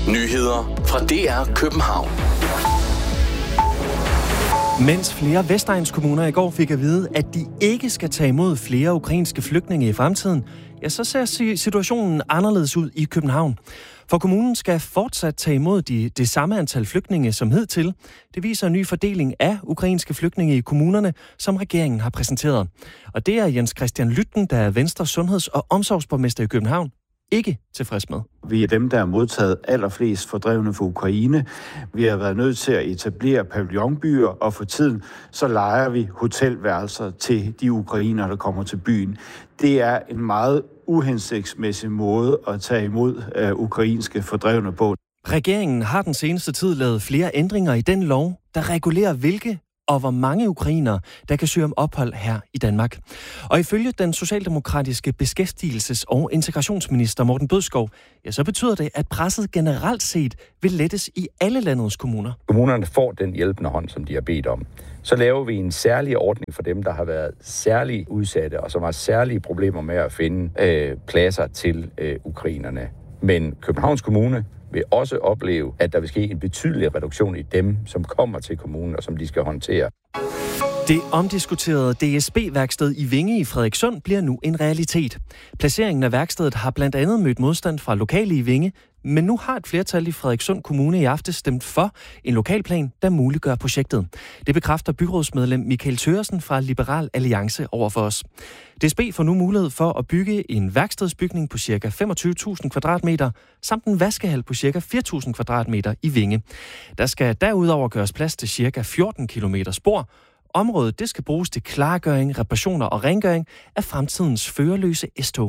Nyheder fra DR København. Mens flere vestegnskommuner i går fik at vide, at de ikke skal tage imod flere ukrainske flygtninge i fremtiden, ja, så ser situationen anderledes ud i København. For kommunen skal fortsat tage imod det samme antal flygtninge som hidtil. Det viser en ny fordeling af ukrainske flygtninge i kommunerne, som regeringen har præsenteret. Og det er Jens Christian Lytten, der er Venstres sundheds- og omsorgsborgmester i København, ikke tilfreds med. Vi er dem, der har modtaget allerflest fordrevne fra Ukraine. Vi har været nødt til at etablere pavillonbyer, og for tiden så lejer vi hotelværelser til de ukrainere, der kommer til byen. Det er en meget uhensigtsmæssig måde at tage imod ukrainske fordrevne på. Regeringen har den seneste tid lavet flere ændringer i den lov, der regulerer hvilke og hvor mange ukrainere, der kan søge om ophold her i Danmark. Og ifølge den socialdemokratiske beskæftigelses- og integrationsminister Morten Bødskov, ja, så betyder det, at presset generelt set vil lettes i alle landets kommuner. Kommunerne får den hjælpende hånd, som de har bedt om. Så laver vi en særlig ordning for dem, der har været særligt udsatte, og som har særlige problemer med at finde pladser til ukrainerne. Men Københavns Kommune vil også opleve, at der vil ske en betydelig reduktion i dem, som kommer til kommunen, og som de skal håndtere. Det omdiskuterede DSB-værksted i Vinge i Frederikssund bliver nu en realitet. Placeringen af værkstedet har blandt andet mødt modstand fra lokale i Vinge, men nu har et flertal i Frederikssund Kommune i aften stemt for en lokalplan, der muliggør projektet. Det bekræfter byrådsmedlem Michael Thøgersen fra Liberal Alliance over for os. DSB får nu mulighed for at bygge en værkstedsbygning på ca. 25.000 kvadratmeter, samt en vaskehal på ca. 4.000 kvadratmeter i Vinge. Der skal derudover gøres plads til ca. 14 km spor. Området det skal bruges til klargøring, reparationer og rengøring af fremtidens førerløse S-tog.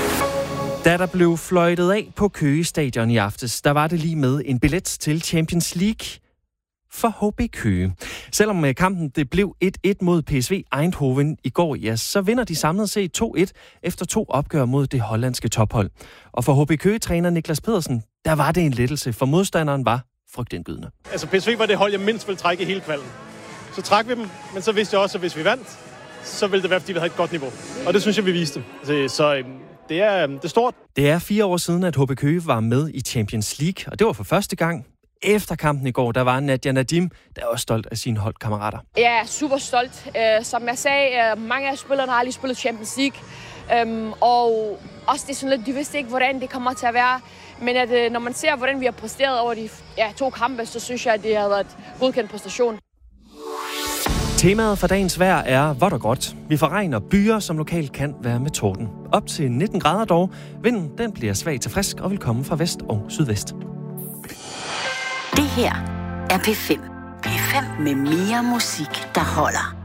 Da der blev fløjtet af på Køge Stadion i aftes, der var det lige med en billet til Champions League for HB Køge. Selvom kampen det blev 1-1 mod PSV Eindhoven i går, ja, så vinder de samlet set 2-1 efter 2 opgør mod det hollandske tophold. Og for HB Køge-træner Niklas Pedersen, der var det en lettelse, for modstanderen var frygtindgydende. Altså PSV var det hold, jeg mindst ville trække i hele kvalden. Så trak vi dem, men så vidste jeg også, at hvis vi vandt, så ville det være, fordi vi havde et godt niveau. Og det synes jeg, vi viste. Så det er stort. Det er 4 år siden, at HB Køge var med i Champions League, og det var for første gang. Efter kampen i går, der var Nadia Nadim, der er også stolt af sine holdkammerater. Jeg er super stolt. Som jeg sagde, mange af spillerne har lige spillet Champions League. Og også det er sådan lidt, de vidste ikke, hvordan det kommer til at være. Men at, når man ser, hvordan vi har præsteret over de 2 kampe, så synes jeg, at det har været et godkendt præstation. Temaet for dagens vejr er vådt og gråt. Vi får regn og byer, som lokalt kan være med torden. Op til 19 grader dog. Vinden den bliver svag til frisk og vil komme fra vest og sydvest. Det her er P5. P5 med mere musik, der holder.